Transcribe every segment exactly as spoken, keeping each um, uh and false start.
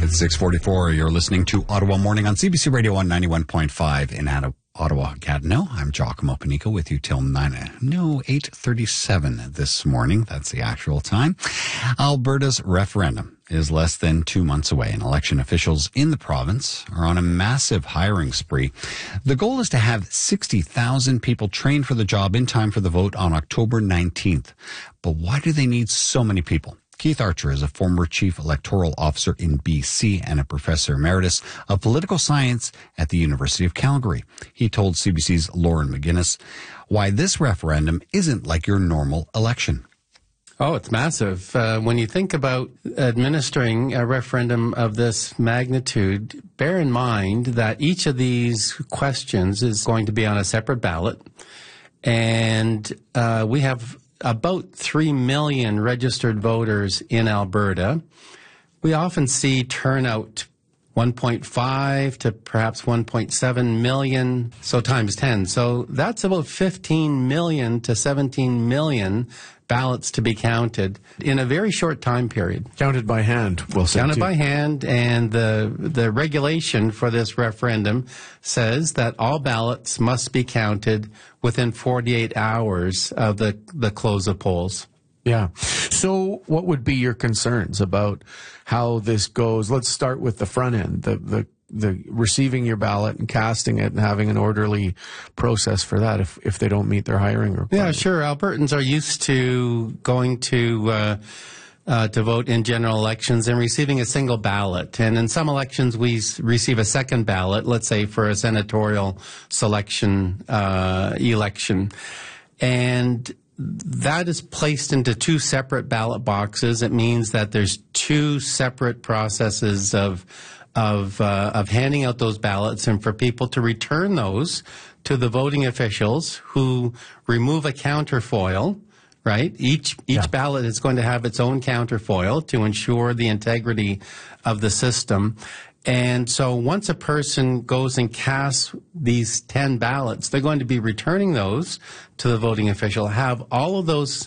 It's six forty-four. You're listening to Ottawa Morning on C B C Radio one ninety-one point five in Ottawa, Gatineau. I'm Giacomo Panico with you till nine, no, eight thirty-seven this morning. That's the actual time. Alberta's referendum is less than two months away, and election officials in the province are on a massive hiring spree. The goal is to have sixty thousand people trained for the job in time for the vote on October nineteenth. But why do they need so many people? Keith Archer is a former chief electoral officer in B C and a professor emeritus of political science at the University of Calgary. He told C B C's Lauren McGuinness why this referendum isn't like your normal election. Oh, it's massive. Uh, when you think about administering a referendum of this magnitude, bear in mind that each of these questions is going to be on a separate ballot. And uh, we have about three million registered voters in Alberta. We often see turnout one point five to perhaps one point seven million, so times ten. So that's about fifteen million to seventeen million ballots to be counted in a very short time period. Counted by hand, we'll say. Counted too. by hand, and the the regulation for this referendum says that all ballots must be counted within forty-eight hours of the, the close of polls. Yeah. So what would be your concerns about how this goes? Let's start with the front end, the the the receiving your ballot and casting it and having an orderly process for that if, if they don't meet their hiring requirements. Yeah, sure. Albertans are used to going to uh, uh, to vote in general elections and receiving a single ballot. And in some elections, we s- receive a second ballot, let's say for a senatorial selection uh, election. And that is placed into two separate ballot boxes. It means that there's two separate processes of of uh, of handing out those ballots, and for people to return those to the voting officials who remove a counterfoil, right? Each each Yeah. ballot is going to have its own counterfoil to ensure the integrity of the system. And so once a person goes and casts these ten ballots, they're going to be returning those to the voting official, have all of those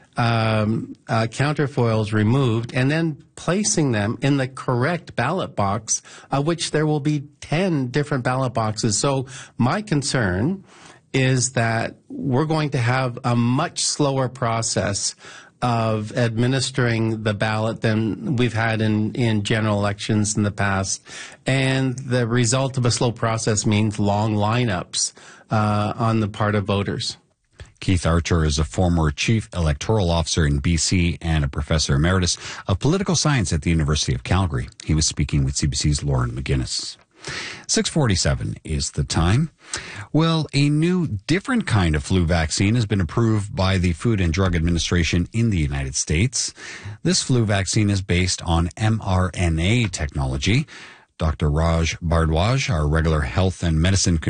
um, uh, counterfoils removed, and then placing them in the correct ballot box, of which there will be ten different ballot boxes. So my concern is that we're going to have a much slower process of administering the ballot than we've had in, in general elections in the past. And the result of a slow process means long lineups uh, on the part of voters. Keith Archer is a former chief electoral officer in B C and a professor emeritus of political science at the University of Calgary. He was speaking with C B C's Lauren McGuinness. six forty-seven is the time. Well, a new, different kind of flu vaccine has been approved by the Food and Drug Administration in the United States. This flu vaccine is based on mRNA technology. Doctor Raj Bhardwaj, our regular health and medicine